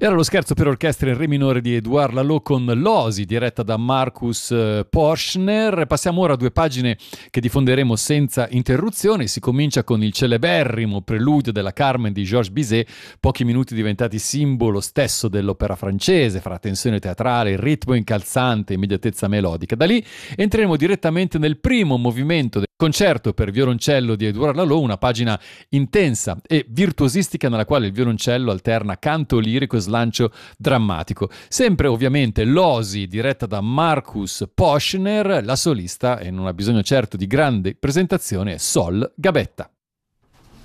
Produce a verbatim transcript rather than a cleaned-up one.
Era lo scherzo per orchestra in re minore di Édouard Lalo con l'Osi, diretta da Markus eh, Porschner. Passiamo ora a due pagine che diffonderemo senza interruzioni. Si comincia con il celeberrimo preludio della Carmen di Georges Bizet, pochi minuti diventati simbolo stesso dell'opera francese, fra tensione teatrale, ritmo incalzante e immediatezza melodica. Da lì entreremo direttamente nel primo movimento del concerto per violoncello di Édouard Lalo, una pagina intensa e virtuosistica nella quale il violoncello alterna canto lirico e slancio drammatico. Sempre ovviamente l'Osi diretta da Markus Porschner, la solista, e non ha bisogno certo di grande presentazione, è Sol Gabetta.